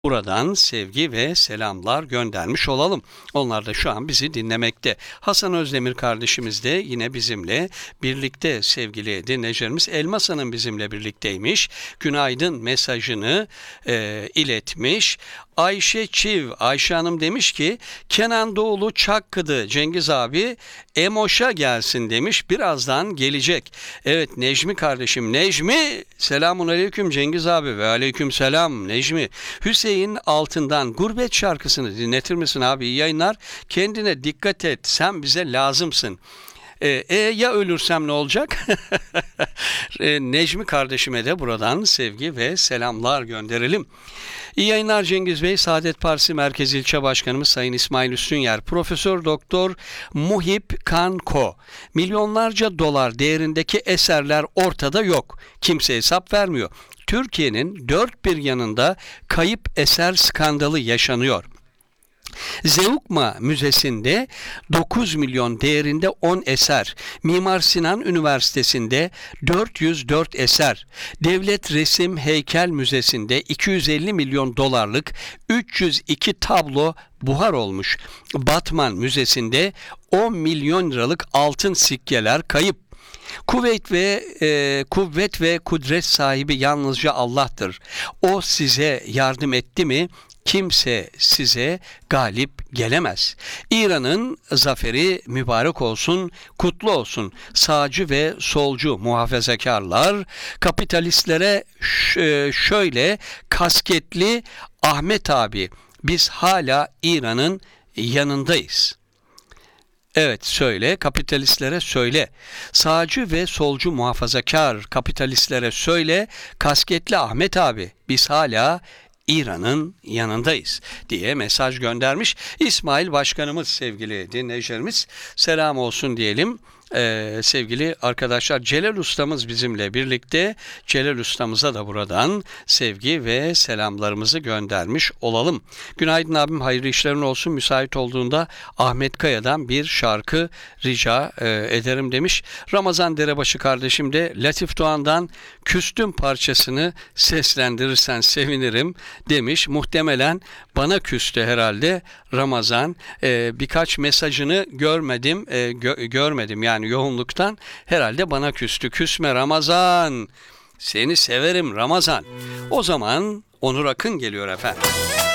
Buradan sevgi ve selamlar göndermiş olalım. Onlar da şu an bizi dinlemekte. Hasan Özdemir kardeşimiz de yine bizimle birlikte sevgili dinleyicilerimiz. Elmas Hanım bizimle birlikteymiş. Günaydın mesajını iletmiş. Ayşe Çiv, Ayşe Hanım demiş ki Kenan Doğulu Çakkıdı Cengiz abi Emoş'a gelsin demiş. Birazdan gelecek. Evet Necmi kardeşim. Necmi selamun aleyküm Cengiz abi ve aleyküm selam Necmi. Hüseyin Altın'dan Gurbet şarkısını dinletir misin abi? İyi yayınlar. Kendine dikkat et. Sen bize lazımsın. Ya ölürsem ne olacak? Necmi kardeşime de buradan sevgi ve selamlar gönderelim. İyi yayınlar Cengiz Bey. Saadet Partisi Merkez İlçe Başkanımız Sayın İsmail Üstünyer, Profesör Doktor Muhip Kanko. Milyonlarca dolar değerindeki eserler ortada yok. Kimse hesap vermiyor. Türkiye'nin dört bir yanında kayıp eser skandalı yaşanıyor. Zeugma Müzesi'nde 9 milyon değerinde 10 eser, Mimar Sinan Üniversitesi'nde 404 eser, Devlet Resim Heykel Müzesi'nde 250 milyon dolarlık 302 tablo buhar olmuş. Batman Müzesi'nde 10 milyon liralık altın sikkeler kayıp. Kuvvet ve kudret sahibi yalnızca Allah'tır. O size yardım etti mi kimse size galip gelemez. İran'ın zaferi mübarek olsun, kutlu olsun. Sağcı ve solcu muhafazakarlar kapitalistlere şöyle kasketli Ahmet abi biz hala İran'ın yanındayız. Evet söyle, kapitalistlere söyle. Sağcı ve solcu muhafazakar kapitalistlere söyle, kasketli Ahmet abi biz hala İran'ın yanındayız diye mesaj göndermiş. İsmail Başkanımız sevgili dinleyicilerimiz selam olsun diyelim. Sevgili arkadaşlar Celal Ustamız bizimle birlikte. Celal Ustamıza da buradan sevgi ve selamlarımızı göndermiş olalım. Günaydın abim hayırlı işlerin olsun. Müsait olduğunda Ahmet Kaya'dan bir şarkı rica ederim demiş. Ramazan Derebaşı kardeşim de Latif Doğan'dan Küstüm parçasını seslendirirsen sevinirim demiş. Muhtemelen bana küstü herhalde Ramazan. Birkaç mesajını görmedim yani yoğunluktan herhalde bana küstü. Küsme Ramazan. Seni severim Ramazan. O zaman Onur Akın geliyor efendim.